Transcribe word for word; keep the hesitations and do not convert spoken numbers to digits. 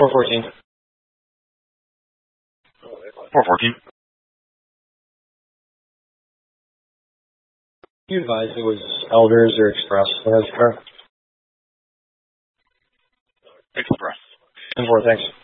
four fourteen. four fourteen. You advised it was Elders or Express for his car? Express. ten four, thanks.